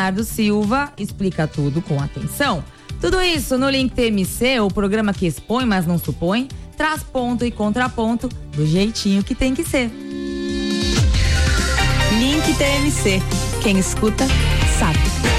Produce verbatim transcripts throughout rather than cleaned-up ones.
Leonardo Silva explica tudo com atenção. Tudo isso no Link T M C, o programa que expõe, mas não supõe, traz ponto e contraponto do jeitinho que tem que ser. Link T M C. Quem escuta, sabe.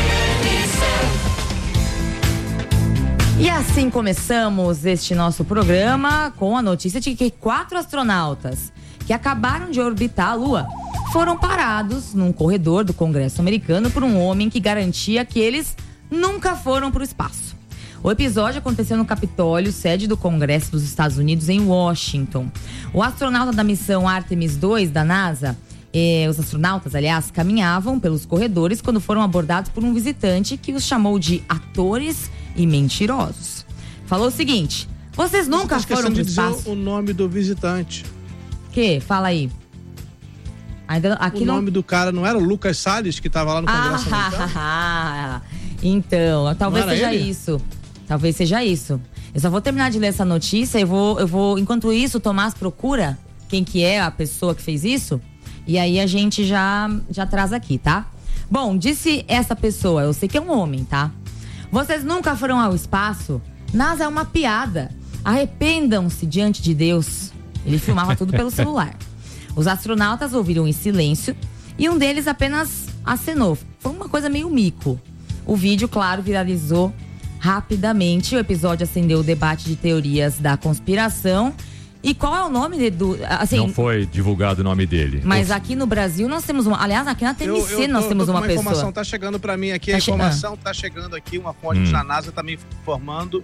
E assim começamos este nosso programa com a notícia de que quatro astronautas que acabaram de orbitar a Lua foram parados num corredor do Congresso americano por um homem que garantia que eles nunca foram para o espaço. O episódio aconteceu no Capitólio, sede do Congresso dos Estados Unidos, em Washington. O astronauta da missão Artemis dois da NASA, eh, os astronautas, aliás, caminhavam pelos corredores quando foram abordados por um visitante que os chamou de atores e mentirosos. Falou o seguinte: vocês nunca Você tá foram pro de dizer espaço? O nome do visitante. Que? Fala aí. Ainda, aqui o não... nome do cara não era o Lucas Salles, que estava lá no Congresso americano? Ah, então, talvez seja ele? isso. Talvez seja isso. Eu só vou terminar de ler essa notícia e vou, eu vou, enquanto isso, o Tomás procura quem que é a pessoa que fez isso. E aí a gente já, já traz aqui, tá? Bom, disse essa pessoa, eu sei que é um homem, tá? Vocês nunca foram ao espaço? NASA é uma piada. Arrependam-se diante de Deus. Ele filmava tudo pelo celular. Os astronautas ouviram em silêncio e um deles apenas acenou. Foi uma coisa meio mico. O vídeo, claro, viralizou rapidamente. O episódio acendeu o debate de teorias da conspiração. E qual é o nome de, do... Assim, não foi divulgado o nome dele. Mas aqui no Brasil nós temos uma... Aliás, aqui na T M C eu, eu nós tô, temos tô uma, uma pessoa. A informação tá chegando para mim aqui. Tá a informação che... tá chegando aqui. Uma fonte hum. da NASA tá me informando.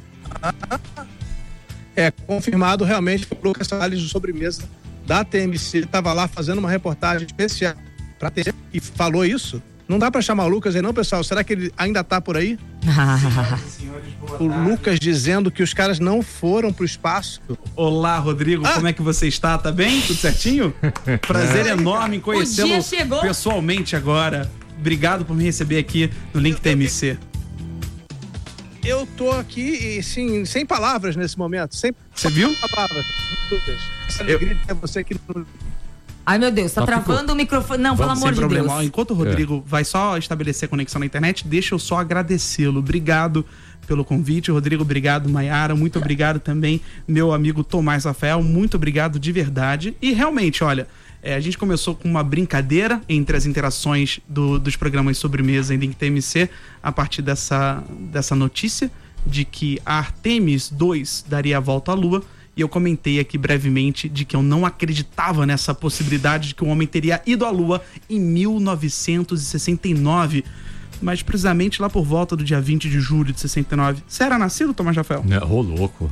É confirmado realmente que o Lucas Salles de sobremesa da T M C estava lá fazendo uma reportagem especial para T M C e falou isso. Não dá para chamar o Lucas aí não, pessoal? Será que ele ainda tá por aí? O Lucas dizendo que os caras não foram pro espaço. Olá, Rodrigo, ah. como é que você está? Tá bem? Tudo certinho? Prazer enorme em conhecê-lo pessoalmente agora. Obrigado por me receber aqui no Link T M C. Eu tô aqui, sim, sem palavras nesse momento. Sem Você viu? Palavras. Lucas, essa alegria de ter você aqui no... Ai, meu Deus, tá Só travando ficou. o microfone. Não, pelo amor de problema. Deus. Enquanto o Rodrigo é. vai só estabelecer a conexão na internet, deixa eu só agradecê-lo. Obrigado pelo convite, Rodrigo. Obrigado, Maiara. Muito obrigado também, meu amigo Tomás Rafael. Muito obrigado de verdade. E realmente, olha, é, a gente começou com uma brincadeira entre as interações do, dos programas Sobremesa em Link T M C a partir dessa, dessa notícia de que a Artemis dois daria a volta à Lua. E eu comentei aqui brevemente de que eu não acreditava nessa possibilidade de que o homem teria ido à Lua em mil novecentos e sessenta e nove. Mas precisamente lá por volta do dia vinte de julho de sessenta e nove. Você era nascido, Tomás Rafael? Ô, louco.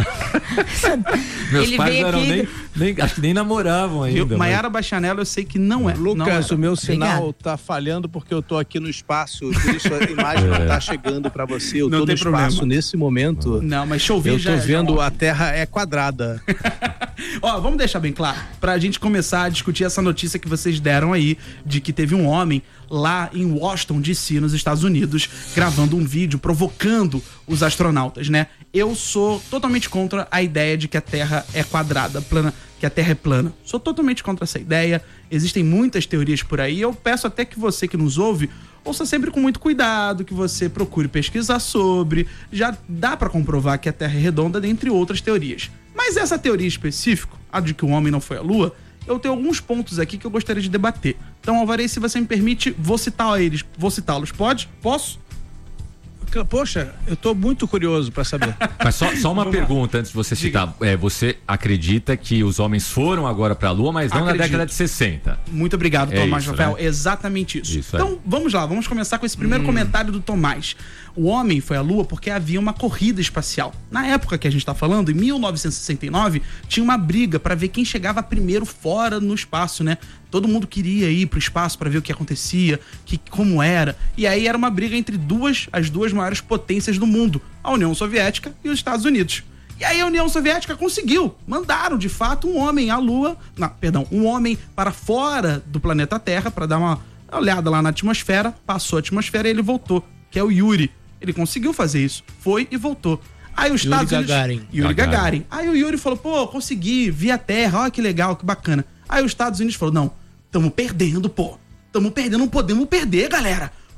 Meus Ele pais veio eram aqui... nem, nem... Acho que nem namoravam ainda. Eu, Maiara Bastianello, eu sei que não é. Lucas, não o meu sinal Obrigado. tá falhando porque eu tô aqui no espaço. Por isso a imagem é. não tá chegando pra você. Eu não tô tem no espaço problema. nesse momento. Não, mas chover eu já... tô vendo já... a Terra é quadrada. Ó, vamos deixar bem claro, pra gente começar a discutir essa notícia que vocês deram aí, de que teve um homem lá em Washington, D C, nos Estados Unidos, gravando um vídeo provocando os astronautas, né? Eu sou totalmente contra a ideia de que a Terra é quadrada, plana, que a Terra é plana. Sou totalmente contra essa ideia. Existem muitas teorias por aí. Eu peço até que você que nos ouve ouça sempre com muito cuidado, que você procure pesquisar sobre. Já dá pra comprovar que a Terra é redonda, dentre outras teorias. Mas essa teoria específica, a de que o homem não foi à Lua, eu tenho alguns pontos aqui que eu gostaria de debater. Então, Alvarez, se você me permite, vou citar eles. Vou citá-los. Pode? Posso? Poxa, eu tô muito curioso pra saber. Mas só, só uma Vamos pergunta lá. antes de você citar. É, você acredita que os homens foram agora pra Lua, mas não Acredito. na década de sessenta? Muito obrigado, É Tomás isso, Rafael. né? Exatamente isso. Isso, então, é. vamos lá. Vamos começar com esse primeiro Hum. comentário do Tomás. O homem foi à Lua porque havia uma corrida espacial. Na época que a gente está falando, em mil novecentos e sessenta e nove, tinha uma briga para ver quem chegava primeiro fora no espaço, né? Todo mundo queria ir pro espaço para ver o que acontecia, que, como era. E aí era uma briga entre duas, as duas maiores potências do mundo, a União Soviética e os Estados Unidos. E aí a União Soviética conseguiu. Mandaram, de fato, um homem à Lua... Não, perdão, um homem para fora do planeta Terra para dar uma olhada lá na atmosfera. Passou a atmosfera e ele voltou, que é o Yuri. Ele conseguiu fazer isso. Foi e voltou. Aí os Yuri Estados Unidos... Gagarin. Yuri Gagarin. Gagarin. Aí o Yuri falou, pô, consegui, vi a Terra, olha que legal, que bacana. Aí os Estados Unidos falou, não, tamo perdendo, pô. Tamo perdendo, não podemos perder, galera. O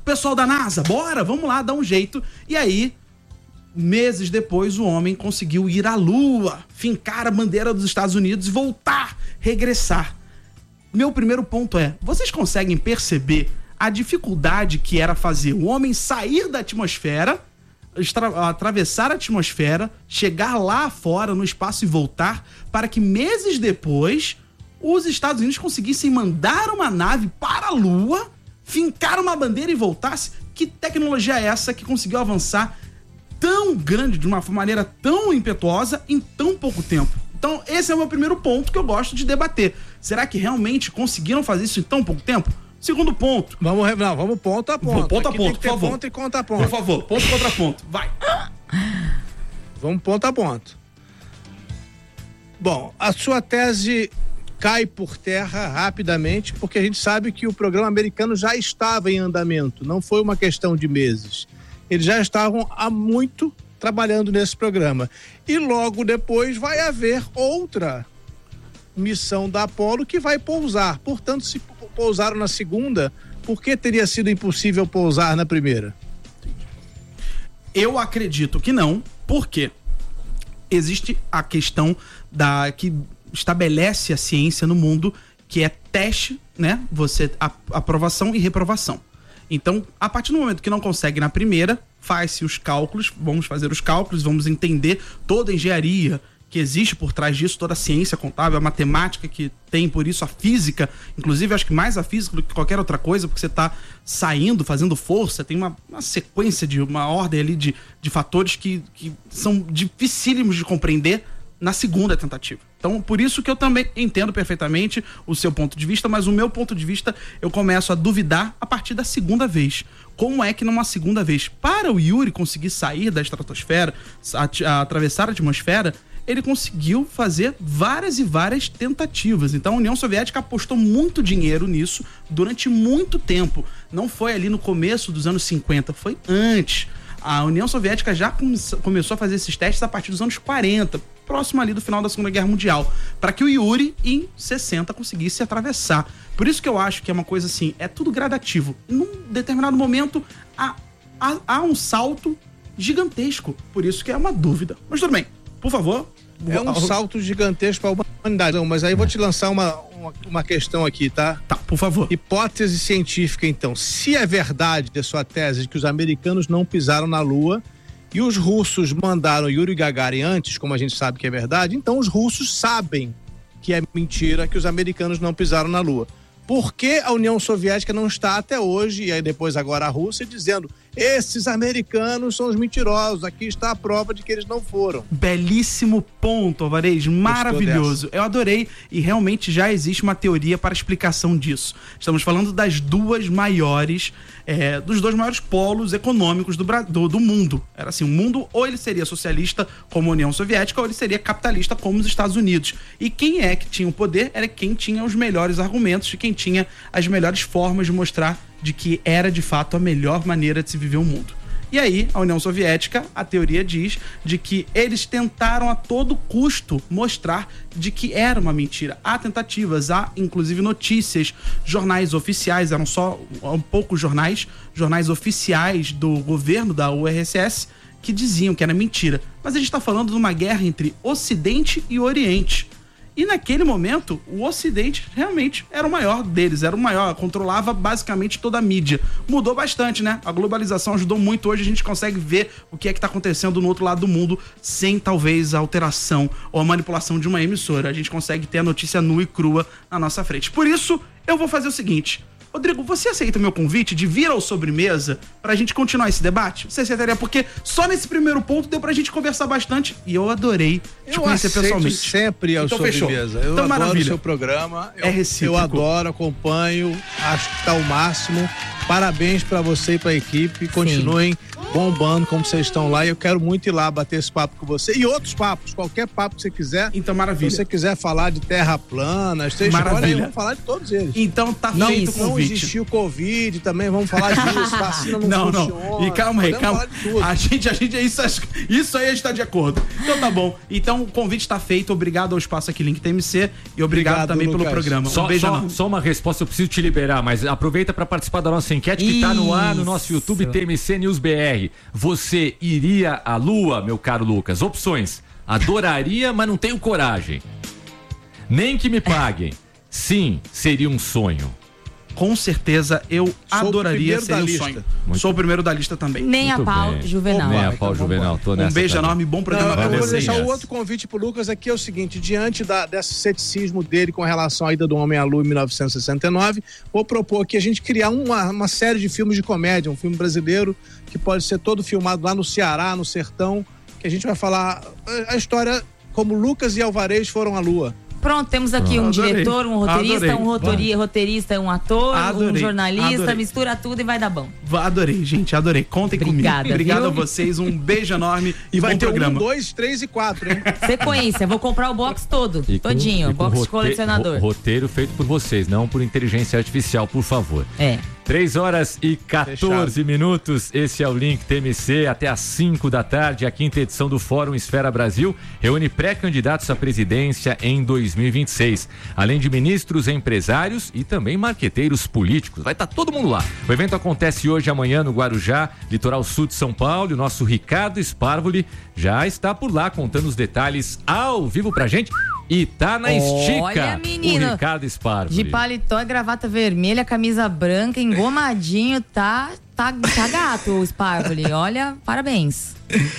pessoal da NASA, bora, vamos lá, dar um jeito. E aí, meses depois, o homem conseguiu ir à Lua, fincar a bandeira dos Estados Unidos e voltar, regressar. Meu primeiro ponto é, vocês conseguem perceber a dificuldade que era fazer o homem sair da atmosfera, atravessar a atmosfera, chegar lá fora no espaço e voltar, para que meses depois os Estados Unidos conseguissem mandar uma nave para a Lua, fincar uma bandeira e voltasse? Que tecnologia é essa que conseguiu avançar tão grande, de uma maneira tão impetuosa, em tão pouco tempo? Então, esse é o meu primeiro ponto que eu gosto de debater. Será que realmente conseguiram fazer isso em tão pouco tempo? Segundo ponto. Vamos, não, vamos ponto a ponto. Ponto a Aqui ponto, tem que ter por favor. ponto e conta a ponto. Por favor, ponto contra ponto. Vai. Vamos ponto a ponto. Bom, a sua tese cai por terra rapidamente, porque a gente sabe que o programa americano já estava em andamento, não foi uma questão de meses. Eles já estavam há muito trabalhando nesse programa. E logo depois vai haver outra missão da Apollo que vai pousar. Portanto, se pousaram na segunda, por que teria sido impossível pousar na primeira? Eu acredito que não, porque existe a questão da que estabelece a ciência no mundo, que é teste, né? Você, a, aprovação e reprovação. Então, a partir do momento que não consegue na primeira, faz-se os cálculos, vamos fazer os cálculos, vamos entender toda a engenharia que existe por trás disso, toda a ciência contábil, a matemática que tem por isso, a física, inclusive acho que mais a física do que qualquer outra coisa, porque você está saindo, fazendo força, tem uma, uma sequência de uma ordem ali de, de fatores que, que são dificílimos de compreender na segunda tentativa. Então, por isso que eu também entendo perfeitamente o seu ponto de vista, mas o meu ponto de vista eu começo a duvidar a partir da segunda vez. Como é que numa segunda vez, para o Yuri conseguir sair da estratosfera, a, a atravessar a atmosfera, ele conseguiu fazer várias e várias tentativas. Então a União Soviética apostou muito dinheiro nisso durante muito tempo. Não foi ali no começo dos anos cinquenta, foi antes. A União Soviética já come- começou a fazer esses testes a partir dos anos quarenta, próximo ali do final da Segunda Guerra Mundial, para que o Yuri, em sessenta, conseguisse atravessar. Por isso que eu acho que é uma coisa assim, é tudo gradativo. Num determinado momento, há, há, há um salto gigantesco. Por isso que é uma dúvida. Mas tudo bem, por favor. É um salto gigantesco para a humanidade. Não, mas aí eu vou te lançar uma, uma, uma questão aqui, tá? Tá, por favor. Hipótese científica, então. Se é verdade a sua tese de que os americanos não pisaram na Lua e os russos mandaram Yuri Gagarin antes, como a gente sabe que é verdade, então os russos sabem que é mentira que os americanos não pisaram na Lua. Por que a União Soviética não está até hoje, e aí depois agora a Rússia, dizendo: esses americanos são os mentirosos, aqui está a prova de que eles não foram? Belíssimo ponto, Alvarez, maravilhoso. Eu adorei, e realmente já existe uma teoria para explicação disso. Estamos falando das duas maiores, é, dos dois maiores polos econômicos do, do, do mundo. Era assim, o mundo ou ele seria socialista como a União Soviética, ou ele seria capitalista como os Estados Unidos. E quem é que tinha o poder era quem tinha os melhores argumentos e quem tinha as melhores formas de mostrar de que era de fato a melhor maneira de se viver o mundo. E aí, a União Soviética, a teoria diz de que eles tentaram a todo custo mostrar de que era uma mentira. Há tentativas, há inclusive notícias, jornais oficiais, eram só um poucos jornais, jornais oficiais do governo da U R S S, que diziam que era mentira. Mas a gente está falando de uma guerra entre Ocidente e Oriente. E naquele momento, o Ocidente realmente era o maior deles, era o maior, controlava basicamente toda a mídia. Mudou bastante, né? A globalização ajudou muito, hoje a gente consegue ver o que é que está acontecendo no outro lado do mundo sem talvez a alteração ou a manipulação de uma emissora. A gente consegue ter a notícia nua e crua na nossa frente. Por isso, eu vou fazer o seguinte: Rodrigo, você aceita meu convite de vir ao Sobremesa pra gente continuar esse debate? Você aceitaria? Porque só nesse primeiro ponto deu pra gente conversar bastante e eu adorei te eu conhecer pessoalmente. Sempre ao então, Sobremesa. Fechou. Eu então, adoro maravilha. o seu programa. Eu, é recíproco. Eu adoro, acompanho, acho que tá o máximo. Parabéns pra você e pra equipe. Continuem. Sim. bombando como vocês estão lá, e eu quero muito ir lá bater esse papo com você e outros papos, qualquer papo que você quiser. Então, maravilha. Se você quiser falar de terra plana, vocês escolhem, vamos falar de todos eles. Então tá não, feito o convite. Não existiu Covid também, vamos falar disso, vacina não, não funciona. Não, e calma aí, calma. A gente, a gente, isso, isso aí a gente tá de acordo. Então tá bom. Então o convite tá feito, obrigado ao Espaço Aqui Link T M C e obrigado, obrigado também Lucas. Pelo programa. Só, um beijo só, só uma resposta, eu preciso te liberar, mas aproveita para participar da nossa enquete que tá no ar no nosso YouTube T M C News B R. Você iria à Lua, meu caro Lucas? Opções: adoraria, mas não tenho coragem. Nem que me paguem. Sim, seria um sonho. Com certeza eu Sou adoraria ser um sonho. Muito Sou o primeiro da lista também. Nem Muito a pau bem. Juvenal. Nem a pau Juvenal. Tô nessa um beijo também. enorme, bom programa. Não, eu vou deixar o o outro convite pro Lucas aqui, é o seguinte: diante da, desse ceticismo dele com relação à ida do homem à lua em mil novecentos e sessenta e nove, vou propor aqui a gente criar uma, uma série de filmes de comédia, um filme brasileiro que pode ser todo filmado lá no Ceará, no sertão, que a gente vai falar a história como Lucas e Alvarez foram à lua. Pronto, temos aqui um Adorei. diretor, um roteirista, Adorei. um rotori, roteirista, um ator, Adorei. um jornalista, Adorei. mistura tudo e vai dar bom. Adorei, gente, adorei. Contem Obrigada, comigo. Obrigado viu? a vocês, um beijo enorme e, e vai bom ter programa. um, dois, três e quatro, hein? Sequência, vou comprar o box todo, E com- todinho, e com box rote- colecionador. ro- Roteiro feito por vocês, não por inteligência artificial, por favor. É. três horas e quatorze minutos, esse é o Link T M C, até às cinco da tarde, a quinta edição do Fórum Esfera Brasil reúne pré-candidatos à presidência em dois mil e vinte e seis, além de ministros, empresários e também marqueteiros políticos. Vai estar todo mundo lá. O evento acontece hoje e amanhã no Guarujá, litoral sul de São Paulo, e o nosso Ricardo Sparvoli já está por lá contando os detalhes ao vivo pra gente. E tá na estica. Olha, menino, o Ricardo Sparvoli. De paletó e gravata vermelha, camisa branca, engomadinho, tá, tá, tá gato o Sparvoli. Olha, parabéns.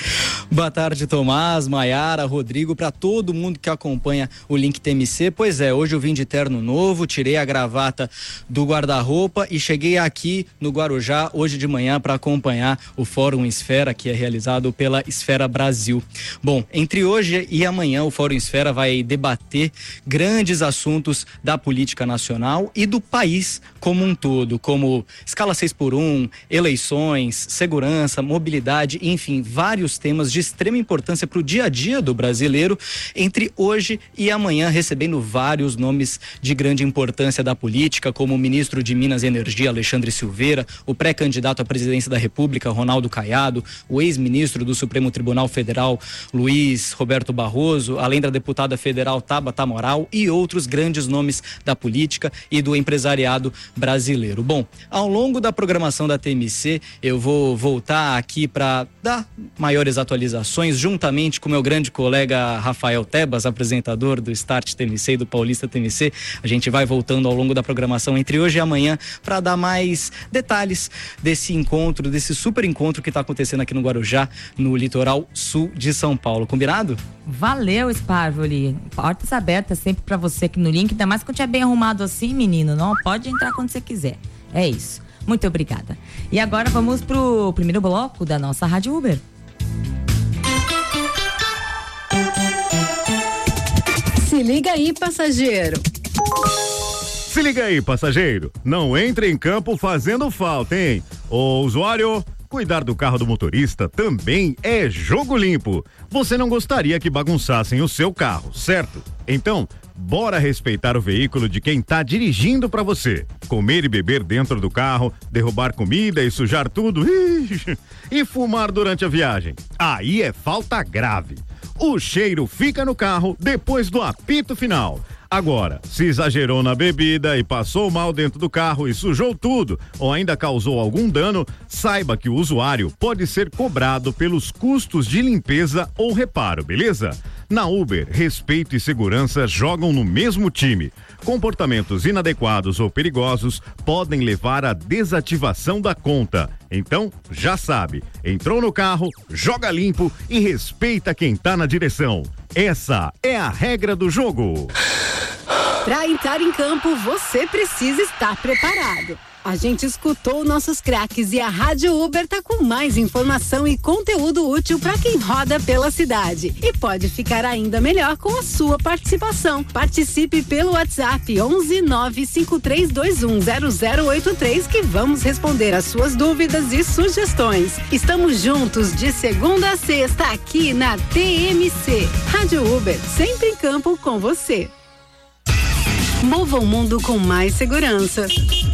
Boa tarde, Tomás, Maiara, Rodrigo, para todo mundo que acompanha o Link T M C. Pois é, hoje eu vim de terno novo, tirei a gravata do guarda-roupa e cheguei aqui no Guarujá hoje de manhã para acompanhar o Fórum Esfera, que é realizado pela Esfera Brasil. Bom, entre hoje e amanhã o Fórum Esfera vai debater grandes assuntos da política nacional e do país como um todo, como escala seis por um, eleições, segurança, mobilidade, enfim, vários temas de extrema importância para o dia a dia do brasileiro, entre hoje e amanhã, recebendo vários nomes de grande importância da política, como o ministro de Minas e Energia, Alexandre Silveira, o pré-candidato à presidência da República, Ronaldo Caiado, o ex-ministro do Supremo Tribunal Federal, Luiz Roberto Barroso, além da deputada federal Tabata Amaral e outros grandes nomes da política e do empresariado brasileiro. Bom, ao longo da programação da T M C, eu vou voltar aqui para dar maiores atualizações, juntamente com meu grande colega Rafael Tebas, apresentador do Start T M C e do Paulista T M C. A gente vai voltando ao longo da programação entre hoje e amanhã para dar mais detalhes desse encontro, desse super encontro que está acontecendo aqui no Guarujá, no litoral sul de São Paulo. Combinado? Valeu, Sparvoli. Portas abertas sempre pra você aqui no Link, ainda mais quando tiver bem arrumado assim, menino. Não, pode entrar quando você quiser. É isso. Muito obrigada. E agora vamos pro primeiro bloco da nossa Rádio Uber. Se liga aí, passageiro. Se liga aí, passageiro. Não entre em campo fazendo falta, hein? Ô, usuário, cuidar do carro do motorista também é jogo limpo. Você não gostaria que bagunçassem o seu carro, certo? Então, bora respeitar o veículo de quem tá dirigindo pra você. Comer e beber dentro do carro, derrubar comida e sujar tudo. Ixi, e fumar durante a viagem. Aí é falta grave. O cheiro fica no carro depois do apito final. Agora, se exagerou na bebida e passou mal dentro do carro e sujou tudo ou ainda causou algum dano, saiba que o usuário pode ser cobrado pelos custos de limpeza ou reparo, beleza? Na Uber, respeito e segurança jogam no mesmo time. Comportamentos inadequados ou perigosos podem levar à desativação da conta. Então, já sabe, entrou no carro, joga limpo e respeita quem tá na direção. Essa é a regra do jogo. Para entrar em campo, você precisa estar preparado. A gente escutou nossos craques e a Rádio Uber tá com mais informação e conteúdo útil para quem roda pela cidade. E pode ficar ainda melhor com a sua participação. Participe pelo WhatsApp onze nove cinco três dois um zero zero oito três que vamos responder as suas dúvidas e sugestões. Estamos juntos de segunda a sexta aqui na T M C. Rádio Uber, sempre em campo com você. Mova o mundo com mais segurança.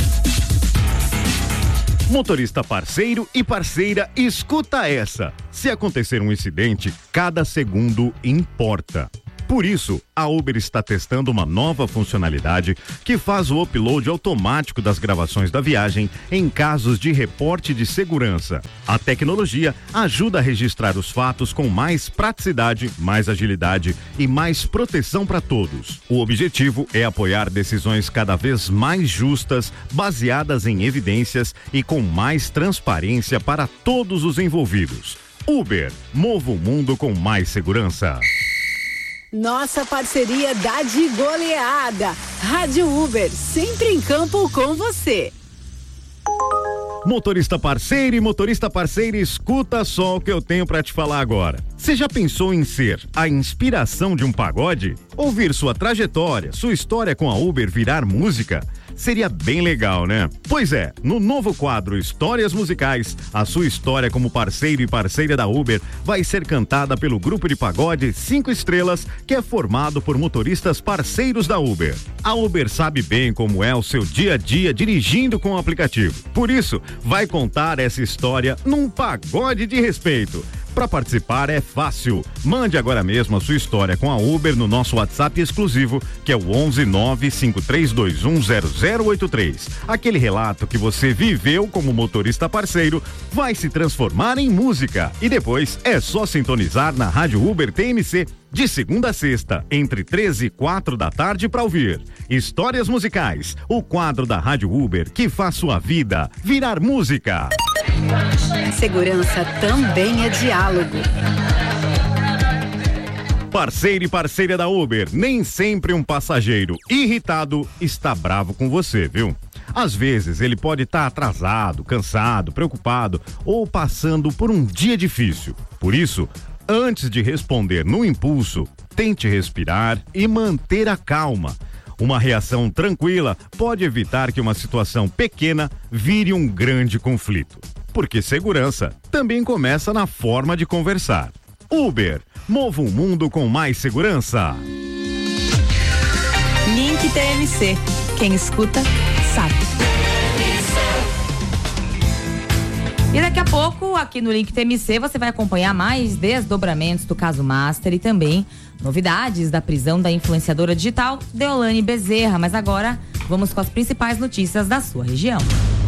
Motorista parceiro e parceira, escuta essa. Se acontecer um incidente, cada segundo importa. Por isso, a Uber está testando uma nova funcionalidade que faz o upload automático das gravações da viagem em casos de reporte de segurança. A tecnologia ajuda a registrar os fatos com mais praticidade, mais agilidade e mais proteção para todos. O objetivo é apoiar decisões cada vez mais justas, baseadas em evidências e com mais transparência para todos os envolvidos. Uber, mova o mundo com mais segurança. Nossa parceria dá de goleada. Rádio Uber, sempre em campo com você. Motorista parceiro e motorista parceira, escuta só o que eu tenho pra te falar agora. Você já pensou em ser a inspiração de um pagode? Ouvir sua trajetória, sua história com a Uber virar música? Seria bem legal, né? Pois é, no novo quadro Histórias Musicais, a sua história como parceiro e parceira da Uber vai ser cantada pelo grupo de pagode Cinco Estrelas, que é formado por motoristas parceiros da Uber. A Uber sabe bem como é o seu dia a dia dirigindo com o aplicativo. Por isso, vai contar essa história num pagode de respeito. Para participar é fácil. Mande agora mesmo a sua história com a Uber no nosso WhatsApp exclusivo, que é o onze nove cinco três dois um zero zero oito três. Aquele relato que você viveu como motorista parceiro vai se transformar em música. E depois é só sintonizar na Rádio Uber T M C de segunda a sexta, entre treze e quatro da tarde para ouvir Histórias Musicais, o quadro da Rádio Uber que faz sua vida virar música. Segurança também é diálogo. Parceiro e parceira da Uber, nem sempre um passageiro irritado está bravo com você, viu? Às vezes ele pode estar atrasado, cansado, preocupado ou passando por um dia difícil. Por isso, antes de responder no impulso, tente respirar e manter a calma. Uma reação tranquila pode evitar que uma situação pequena vire um grande conflito. Porque segurança também começa na forma de conversar. Uber, mova o mundo com mais segurança. Link T M C. Quem escuta, sabe. E daqui a pouco, aqui no Link T M C, você vai acompanhar mais desdobramentos do caso Master e também novidades da prisão da influenciadora digital Deolane Bezerra. Mas agora, vamos com as principais notícias da sua região.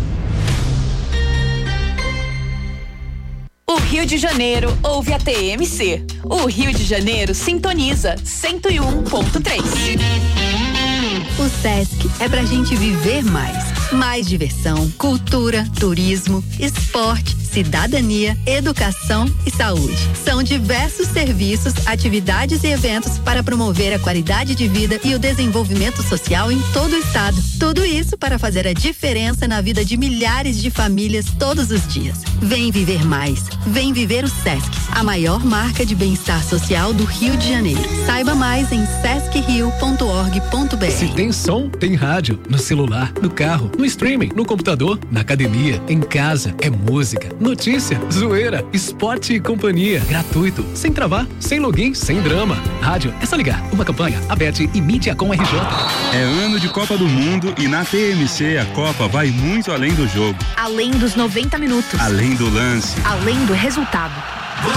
O Rio de Janeiro ouve a T M C. O Rio de Janeiro sintoniza cento e um ponto três. O Sesc é pra gente viver mais. Mais diversão, cultura, turismo, esporte, cidadania, educação e saúde. São diversos serviços, atividades e eventos para promover a qualidade de vida e o desenvolvimento social em todo o estado. Tudo isso para fazer a diferença na vida de milhares de famílias todos os dias. Vem viver mais. Vem viver o Sesc, a maior marca de bem-estar social do Rio de Janeiro. Saiba mais em sesc rio ponto org ponto br. Se tem som, tem rádio. No celular, no carro, no streaming, no computador, na academia, em casa. É música, notícia, zoeira, esporte e companhia. Gratuito, sem travar, sem login, sem drama. Rádio, é só ligar. Uma campanha, a Bet e Mídia com R J. É ano de Copa do Mundo e na T M C a Copa vai muito além do jogo. Além dos noventa minutos. Além do lance. Além do resultado.